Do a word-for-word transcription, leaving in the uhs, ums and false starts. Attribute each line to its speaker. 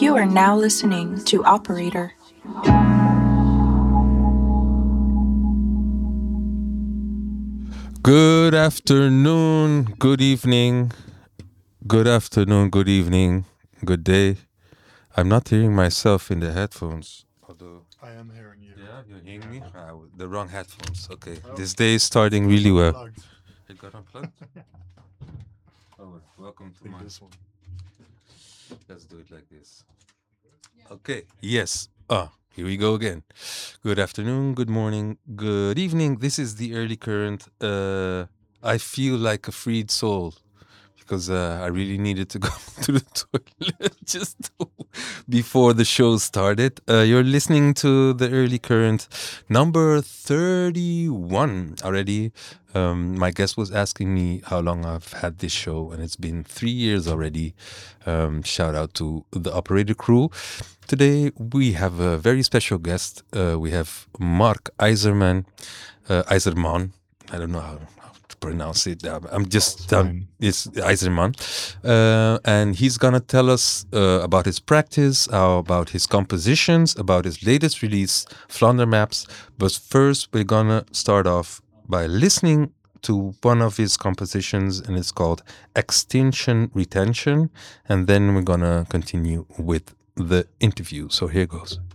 Speaker 1: You are now listening to Operator.
Speaker 2: Good afternoon, good evening, good afternoon, good evening, good day. I'm not hearing myself in the headphones. Although
Speaker 3: I am hearing you.
Speaker 2: Yeah, you're hearing
Speaker 3: Yeah.
Speaker 2: me? Ah, with the wrong headphones. Okay.
Speaker 3: Oh,
Speaker 2: This day is starting really well.
Speaker 3: Unplugged.
Speaker 2: It got unplugged? Oh, well, welcome
Speaker 3: I
Speaker 2: to
Speaker 3: think
Speaker 2: mine.
Speaker 3: this one.
Speaker 2: Let's do it like this. Okay. Yes. Ah, here we go again. Good afternoon, good morning, good evening. This is the early current. Uh, I feel like a freed soul because uh, I really needed to go to the toilet just to- before the show started. Uh, you're listening to the early current number thirty-one already. Um, my guest was asking me how long I've had this show, and it's been three years already. Um, shout out to the operator crew. Today we have a very special guest. Uh, we have Mark Eiserman, uh, Eiserman. I don't know how, how to pronounce it. Um, I'm just
Speaker 3: It's
Speaker 2: um,
Speaker 3: fine.
Speaker 2: it's Eiserman, uh, and he's gonna tell us uh, about his practice, uh, about his compositions, about his latest release, Flounder Maps. But first, we're gonna start off by listening to one of his compositions, and it's called Extinction Retention, and then we're gonna continue with the interview. So here goes.